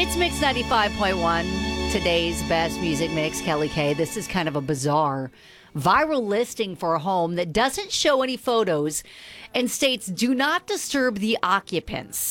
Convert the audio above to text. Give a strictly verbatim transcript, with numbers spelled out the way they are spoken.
It's Mix ninety-five point one, today's best music mix. Kelly K. This is kind of a bizarre viral listing for a home that doesn't show any photos and states do not disturb the occupants.